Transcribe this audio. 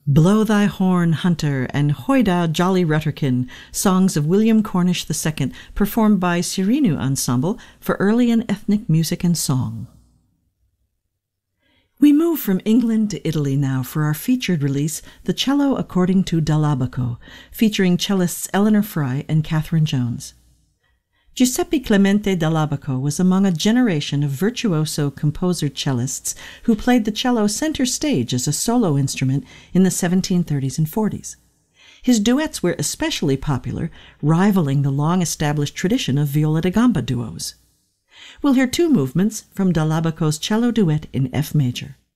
Blow Thy Horn, Hunter, and Hoida, Jolly Rutterkin, songs of William Cornish II, performed by Sirinu Ensemble for early and ethnic music and song. We move from England to Italy now for our featured release, The Cello According to Dall'Abaco, featuring cellists Eleanor Fry and Catherine Jones. Giuseppe Clemente Dall'Abaco was among a generation of virtuoso composer cellists who played the cello center stage as a solo instrument in the 1730s and 40s. His duets were especially popular, rivaling the long-established tradition of viola da gamba duos. We'll hear two movements from Dall'Abaco's cello duet in F major.